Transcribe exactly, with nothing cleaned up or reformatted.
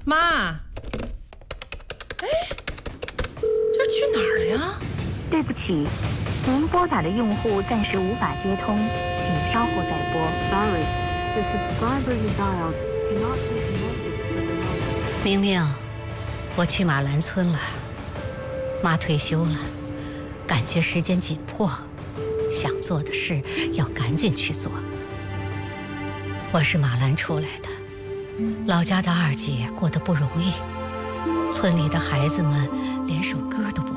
妈，哎，这是去哪儿了呀？ 对不起，您拨打的用户暂时无法接通，请稍后再拨。Sorry, the subscriber you dialed cannot be connected. 明明，我去马兰村了，妈退休了，感觉时间紧迫，想做的事要赶紧去做。我是马兰出来的，老家的二姐过得不容易，村里的孩子们连首歌都不